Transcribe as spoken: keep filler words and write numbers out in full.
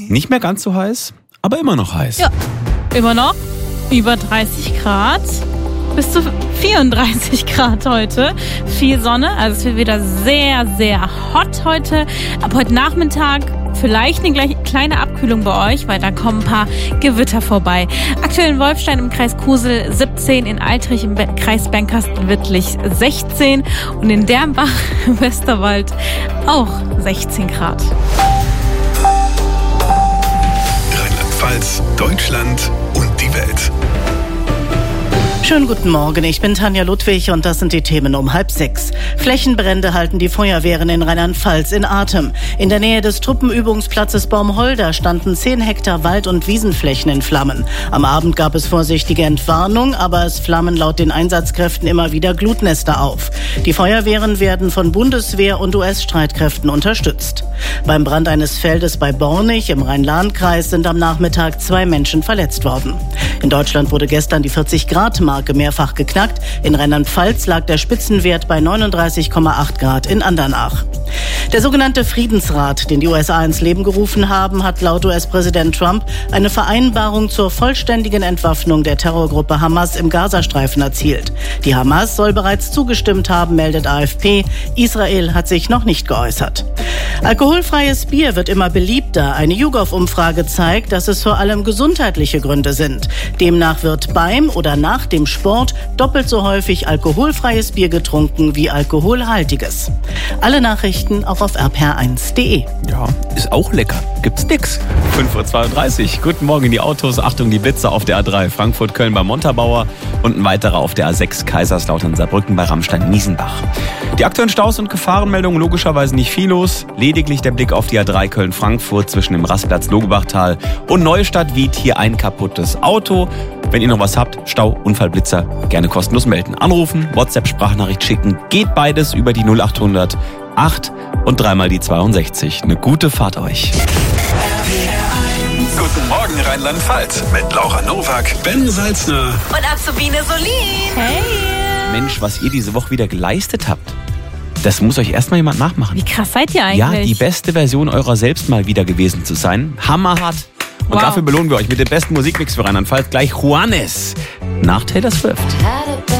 Nicht mehr ganz so heiß, aber immer noch heiß. Ja, immer noch über dreißig Grad. Bis zu vierunddreißig Grad heute. Viel Sonne, also es wird wieder sehr, sehr hot heute. Ab heute Nachmittag vielleicht eine kleine Abkühlung bei euch, weil da kommen ein paar Gewitter vorbei. Aktuell in Wolfstein im Kreis Kusel siebzehn, in Altrich im Kreis Bernkastel-Wittlich sechzehn und in Dernbach im Westerwald auch sechzehn Grad. Rheinland-Pfalz, Deutschland und die Welt. Schönen guten Morgen, ich bin Tanja Ludwig und das sind die Themen um halb sechs. Flächenbrände halten die Feuerwehren in Rheinland-Pfalz in Atem. In der Nähe des Truppenübungsplatzes Baumholder standen zehn Hektar Wald- und Wiesenflächen in Flammen. Am Abend gab es vorsichtige Entwarnung, aber es flammen laut den Einsatzkräften immer wieder Glutnester auf. Die Feuerwehren werden von Bundeswehr und U S-Streitkräften unterstützt. Beim Brand eines Feldes bei Bornich im Rhein-Lahn-Kreis sind am Nachmittag zwei Menschen verletzt worden. In Deutschland wurde gestern die vierzig-Grad-Marke mehrfach geknackt. In Rheinland-Pfalz lag der Spitzenwert bei neununddreißig Komma acht Grad in Andernach. Der sogenannte Friedensrat, den die U S A ins Leben gerufen haben, hat laut U S-Präsident Trump eine Vereinbarung zur vollständigen Entwaffnung der Terrorgruppe Hamas im Gazastreifen erzielt. Die Hamas soll bereits zugestimmt haben, meldet A F P. Israel hat sich noch nicht geäußert. Alkoholfreies Bier wird immer beliebter. Eine YouGov-Umfrage zeigt, dass es vor allem gesundheitliche Gründe sind. Demnach wird beim oder nach dem Sport doppelt so häufig alkoholfreies Bier getrunken wie alkoholhaltiges. Alle Nachrichten auch auf r p r eins punkt d e. Ja, ist auch lecker. Gibt's nix. fünf Uhr zweiunddreißig. Guten Morgen in die Autos. Achtung, die Blitzer auf der A drei. Frankfurt-Köln bei Montabaur und ein weiterer auf der A sechs Kaiserslautern-Saarbrücken bei Ramstein-Miesenbach. Die aktuellen Staus und Gefahrenmeldungen logischerweise nicht viel los. Lediglich der Blick auf die A drei Köln-Frankfurt zwischen dem Rastplatz Logebachtal und Neustadt-Wied. Hier ein kaputtes Auto. Wenn ihr noch was habt, Stau, Unfall, Blitzer, gerne kostenlos melden. Anrufen, WhatsApp-Sprachnachricht schicken. Geht beides über die null achthundert acht und dreimal die zweiundsechzig. Eine gute Fahrt euch. Guten Morgen Rheinland-Pfalz mit Laura Nowak, Ben Salzner Und Azubine Solin. Hey. Mensch, was ihr diese Woche wieder geleistet habt, das muss euch erstmal jemand nachmachen. Wie krass seid ihr eigentlich? Ja, die beste Version eurer selbst mal wieder gewesen zu sein. Hammerhart. Und Wow. dafür belohnen wir euch mit dem besten Musikmix für Rheinland-Pfalz gleich Juanes nach Taylor Swift.